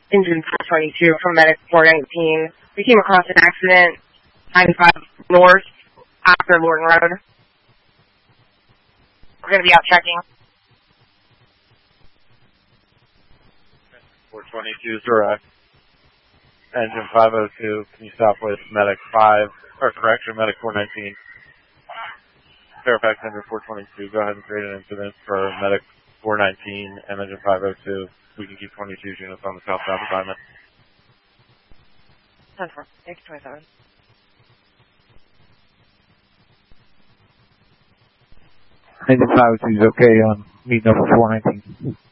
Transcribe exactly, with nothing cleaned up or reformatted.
Engine four twenty-two from Medic four nineteen. We came across an accident, ninety-five north, after Lorton Road. We're going to be out checking. four twenty-two is direct. Engine five oh two, can you stop with Medic five, or correction, Medic four nineteen. Fairfax Engine four twenty-two, go ahead and create an incident for Medic four nineteen and Engine five oh two. We can keep twenty-two units on the southbound assignment. ten four, X twenty-seven. Engine five oh two is okay on meeting up with four nineteen.